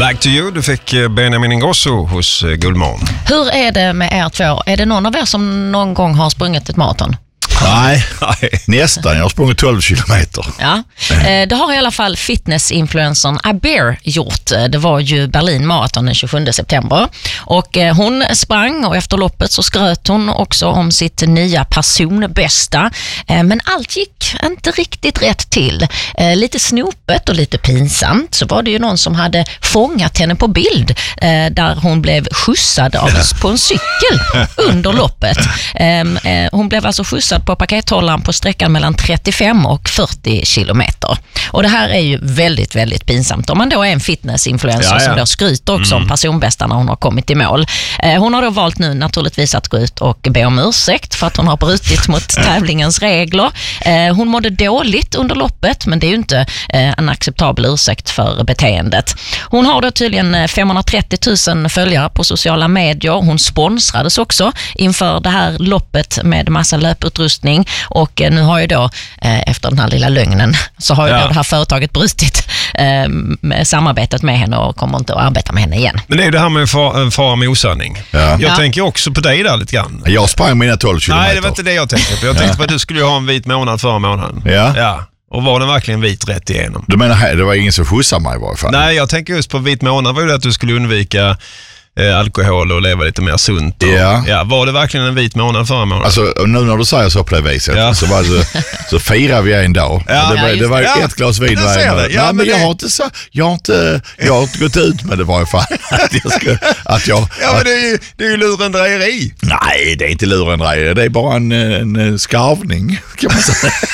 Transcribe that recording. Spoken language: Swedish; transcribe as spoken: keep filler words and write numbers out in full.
Back to you, du fick Benjamin Ingrosso hos Guldmorgon. Hur är det med er två? Är det någon av er som någon gång har sprungit ett maraton? Nej, nästan. Jag har sprungit tolv kilometer. Ja, det har i alla fall fitnessinfluencern Aber gjort. Det var ju Berlin Marathon den tjugosjunde september. Och hon sprang och efter loppet så skröt hon också om sitt nya personbästa. Men allt gick inte riktigt rätt till. Lite snopet och lite pinsamt så var det ju någon som hade fångat henne på bild där hon blev skjutsad av, på en cykel under loppet. Hon blev alltså skjutsad på pakethållaren på sträckan mellan trettiofem och fyrtio kilometer. Och det här är ju väldigt, väldigt pinsamt. Om man då är en fitnessinfluencer ja, ja. som då skryter också mm. om personbästa när hon har kommit i mål. Eh, hon har då valt nu naturligtvis att gå ut och be om ursäkt för att hon har brutit mot tävlingens regler. Eh, hon mådde dåligt under loppet, men det är ju inte eh, en acceptabel ursäkt för beteendet. Hon har då tydligen femhundratrettio tusen följare på sociala medier. Hon sponsrades också inför det här loppet med massa löputrustning. Och nu har ju då, eh, efter den här lilla lögnen, så har ju ja. då det här företaget brutit eh, med samarbetet med henne och kommer inte att arbeta med henne igen. Men det är ju det här med fara far med osanning. Ja. Jag ja. tänker också på dig där lite grann. Jag sprang mina tolv kilometer. Nej, det var inte det jag tänkte på. Jag tänkte på att du skulle ha en vit månad förra månaden. Ja. ja. Och var den verkligen vit rätt igenom? Du menar här, det var ingen som skjutsade mig i varje fall? Nej, jag tänker just på vit månad var ju det att du skulle undvika Eh, alkohol och leva lite mer sunt. Och, ja. Ja, var det verkligen en vit månad förra månaden? Alltså, nu när du säger så på det viset ja. så, var det, så firar vi en dag. Ja. Det var, Ja, det var ja. ett glas vin varje ja, Nej, men, men jag, har inte så, jag, har inte, jag har inte gått ut med det i varje fall. Att jag ska, att jag, ja, men det är ju, det är ju lurendrejeri. Nej, det är inte lurendrejeri. Det är bara en, en skarvning, kan man säga.